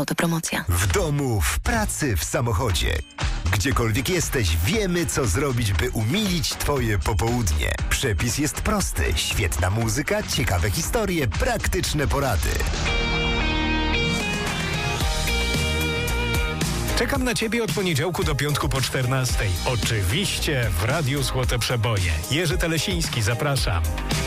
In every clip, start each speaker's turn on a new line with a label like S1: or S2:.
S1: Autopromocja.
S2: W domu, w pracy, w samochodzie. Gdziekolwiek jesteś, wiemy, co zrobić, by umilić Twoje popołudnie. Przepis jest prosty. Świetna muzyka, ciekawe historie, praktyczne porady.
S3: Czekam na Ciebie od poniedziałku do piątku po 14:00. Oczywiście w Radiu Złote Przeboje. Jerzy Telesiński, zapraszam.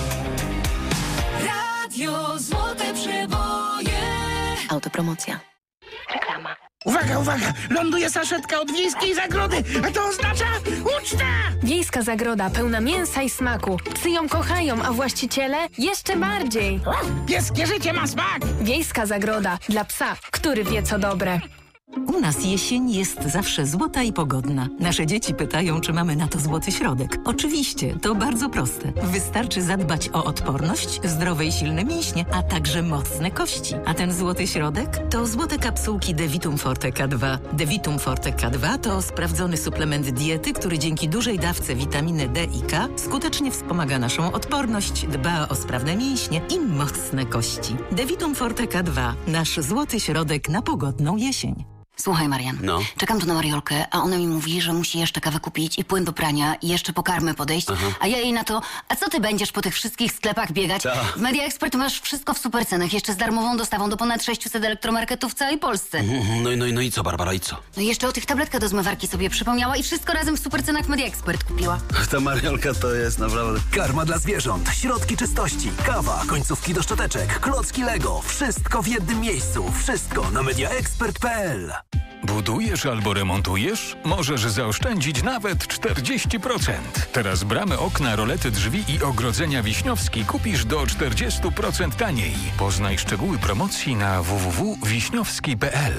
S4: Radio Złote Przeboje.
S1: Autopromocja. Reklama.
S5: Uwaga, uwaga! Ląduje saszetka od Wiejskiej Zagrody, a to oznacza uczta!
S6: Wiejska Zagroda pełna mięsa i smaku. Psy ją kochają, a właściciele jeszcze bardziej.
S5: Pieskie życie ma smak!
S6: Wiejska Zagroda dla psa, który wie co dobre.
S7: U nas jesień jest zawsze złota i pogodna. Nasze dzieci pytają, czy mamy na to złoty środek. Oczywiście, to bardzo proste. Wystarczy zadbać o odporność, zdrowe i silne mięśnie, a także mocne kości. A ten złoty środek to złote kapsułki Devitum Forte K2. Devitum Forte K2 to sprawdzony suplement diety, który dzięki dużej dawce witaminy D i K skutecznie wspomaga naszą odporność, dba o sprawne mięśnie i mocne kości. Devitum Forte K2. Nasz złoty środek na pogodną jesień.
S1: Słuchaj, Marian, czekam tu na Mariolkę, a ona mi mówi, że musi jeszcze kawę kupić i płyn do prania i jeszcze po karmę podejść, a ja jej na to, a co ty będziesz po tych wszystkich sklepach biegać? W Media Expert masz wszystko w supercenach, jeszcze z darmową dostawą do ponad 600 elektromarketów w całej Polsce.
S8: No i co, Barbara, i co?
S1: No i jeszcze o tych tabletkach do zmywarki sobie przypomniała i wszystko razem w supercenach w Media Expert kupiła.
S8: Ta Mariolka to jest naprawdę...
S9: Karma dla zwierząt, środki czystości, kawa, końcówki do szczoteczek, klocki Lego. Wszystko w jednym miejscu. Wszystko na mediaexpert.pl.
S3: Budujesz albo remontujesz? Możesz zaoszczędzić nawet 40%. Teraz bramy, okna, rolety drzwi i ogrodzenia Wiśniowski kupisz do 40% taniej. Poznaj szczegóły promocji na www.wiśniowski.pl.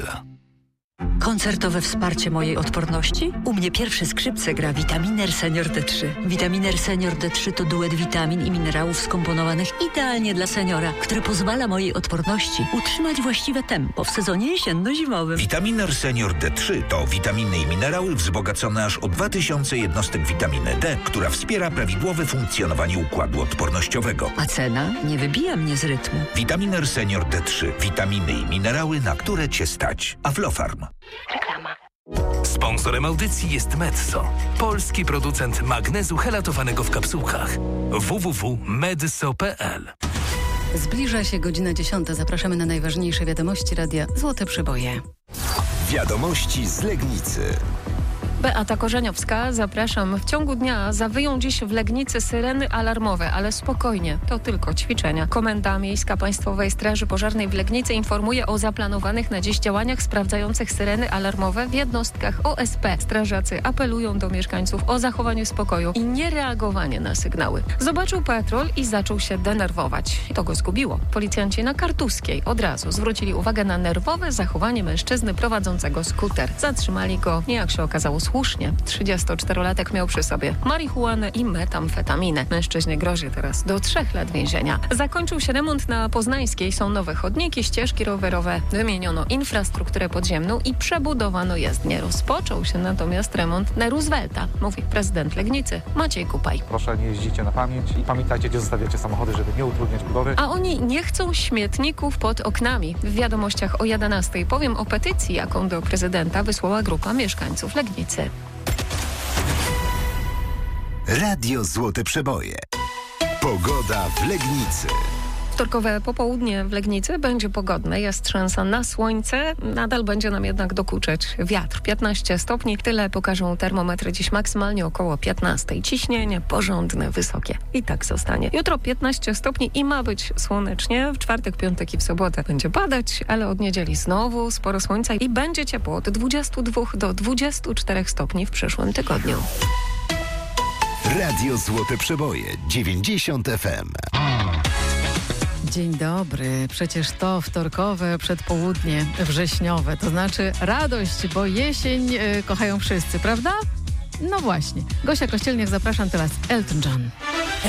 S10: Koncertowe wsparcie mojej odporności? U mnie pierwsze skrzypce gra Vitaminer Senior D3. Vitaminer Senior D3 to duet witamin i minerałów skomponowanych idealnie dla seniora, który pozwala mojej odporności utrzymać właściwe tempo w sezonie jesienno-zimowym.
S11: Vitaminer Senior D3 to witaminy i minerały wzbogacone aż o 2000 jednostek witaminy D, która wspiera prawidłowe funkcjonowanie układu odpornościowego.
S10: A cena nie wybija mnie z rytmu.
S11: Vitaminer Senior D3. Witaminy i minerały, na które Cię stać. Aflofarm.
S1: Reklama.
S12: Sponsorem audycji jest Medso, polski producent magnezu helatowanego w kapsułkach. www.medso.pl.
S13: Zbliża się godzina 10. Zapraszamy na najważniejsze wiadomości Radia Złote Przeboje.
S2: Wiadomości z Legnicy.
S14: Beata Korzeniowska, zapraszam. W ciągu dnia zawyją dziś w Legnicy syreny alarmowe, ale spokojnie, to tylko ćwiczenia. Komenda Miejska Państwowej Straży Pożarnej w Legnicy informuje o zaplanowanych na dziś działaniach sprawdzających syreny alarmowe w jednostkach OSP. Strażacy apelują do mieszkańców o zachowanie spokoju i niereagowanie na sygnały. Zobaczył patrol i zaczął się denerwować. To go zgubiło. Policjanci na Kartuskiej od razu zwrócili uwagę na nerwowe zachowanie mężczyzny prowadzącego skuter. Zatrzymali go, nie jak się okazało, słusznie. 34-latek miał przy sobie marihuanę i metamfetaminę. Mężczyźnie grozi teraz do 3 lat więzienia. Zakończył się remont na Poznańskiej. Są nowe chodniki, ścieżki rowerowe. Wymieniono infrastrukturę podziemną i przebudowano jezdnię. Rozpoczął się natomiast remont na Roosevelta, mówi prezydent Legnicy Maciej Kupaj.
S15: Proszę, nie jeździcie na pamięć i pamiętajcie, gdzie zostawiacie samochody, żeby nie utrudniać budowy.
S14: A oni nie chcą śmietników pod oknami. W wiadomościach o 11:00 powiem o petycji, jaką do prezydenta wysłała grupa mieszkańców Legnicy.
S2: Radio Złote Przeboje. Pogoda w Legnicy.
S14: Wtorkowe popołudnie w Legnicy będzie pogodne, jest szansa na słońce, nadal będzie nam jednak dokuczać wiatr. 15 stopni, tyle pokażą termometry dziś maksymalnie około 15. Ciśnienie porządne, wysokie i tak zostanie. Jutro 15 stopni i ma być słonecznie, w czwartek, piątek i w sobotę będzie padać, ale od niedzieli znowu sporo słońca i będzie ciepło od 22 do 24 stopni w przyszłym tygodniu.
S2: Radio Złote Przeboje 90 FM.
S13: Dzień dobry. Przecież to wtorkowe przedpołudnie wrześniowe, to znaczy radość, bo jesień kochają wszyscy, prawda? No właśnie. Gosia Kościelniak, zapraszam teraz Elton John.